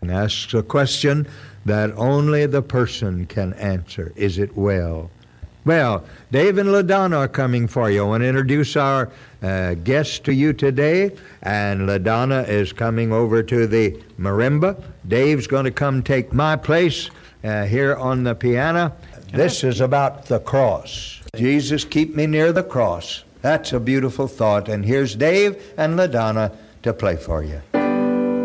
Asks a question that only the person can answer. Is it well? Well, Dave and LaDonna are coming for you. I want to introduce our guest to you today, and LaDonna is coming over to the marimba. Dave's going to come take my place here on the piano. This is about the cross. Jesus, keep me near the cross. That's a beautiful thought, and here's Dave and LaDonna to play for you.